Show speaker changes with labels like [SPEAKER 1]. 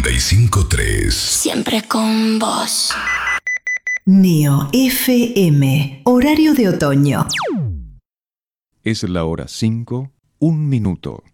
[SPEAKER 1] 95.3.
[SPEAKER 2] Siempre con vos.
[SPEAKER 3] Neo FM, horario de otoño.
[SPEAKER 4] Es la hora 5, 1 minuto.